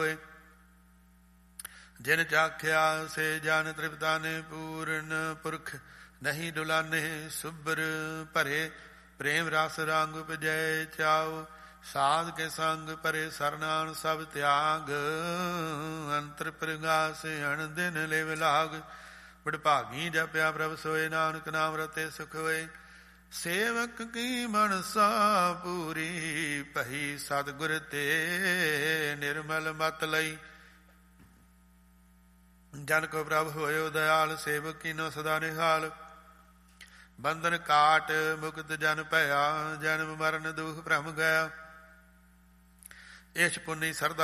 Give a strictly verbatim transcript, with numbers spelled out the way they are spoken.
ਜਿਨ ਚਾਖਿਆ ਸੇ ਜਨ ਤ੍ਰਿਪਤਾਨੇ ਪੂਰਨ ਪੁਰਖ ਨਹੀਂ ਡੁਲਾਨੇ ਸੁਬਰ ਭਰੇ ਪ੍ਰੇਮ ਰਸ ਰੰਗ ਉਪਜੈ ਚਾਉ ਸਾਧ ਕੇ ਸੰਗ ਪਰੇ ਸਰਨਾਨ ਸਭ ਤਿਆਗ ਅੰਤਰ ਪ੍ਰਗਾਸ ਅਣ ਦਿਨ ਲਿਵ ਲਾਗ ਬੜਭਾਗੀ ਜਪਿਆ ਪ੍ਰਭ ਸੋਏ ਨਾਨਕ ਨਾਮ ਰਤੇ ਸੁਖ ਹੋਏ ਸੇਵਕ ਕੀ ਮਨਸਾ ਪੂਰੀ ਭਈ ਸਤਿਗੁਰ ਤੇ ਨਿਰਮਲ ਮਤ ਲਈ ਜਨ ਕੋ ਪ੍ਰਭ ਹੋਇਓ ਦਇਆਲ ਸੇਵਕ ਕੀਨੋ ਸਦਾ ਨਿਹਾਲ ਬੰਧਨ ਕਾਟ ਮੁਕਤ ਜਨ ਭਇਆ ਜਨਮ ਮਰਨ ਦੁਖ ਭ੍ਰਮ ਗਿਆ ਇਸ ਪੁੰਨੀ ਸਰਦਾ